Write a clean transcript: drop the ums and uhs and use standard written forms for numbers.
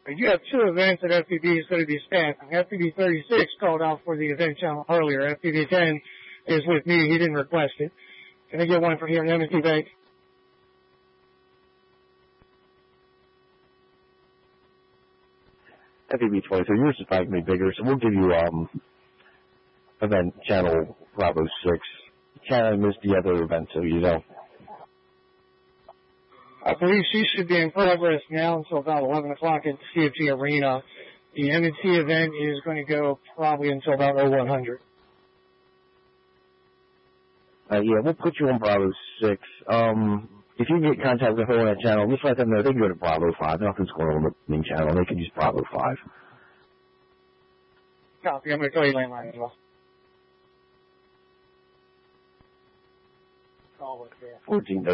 You have two events that FPV is going to be staffing. FPV 36 called out for the event channel earlier. FPV 10 is with me. He didn't request it. Can I get one for here in M&T Bank? FPV 23, yours is probably going to be bigger, so we'll give you event channel Bravo 6. Can't miss the other event, so you know. I believe she should be in progress now until about 11 o'clock at the CFG Arena. The M&T event is going to go probably until about 0100. Yeah, we'll put you on Bravo 6. If you can get in contact with her on that channel, just let them know they can go to Bravo 5. Nothing's going on the main channel. They can use Bravo 5. Copy. I'm going to tell you landline as well. 14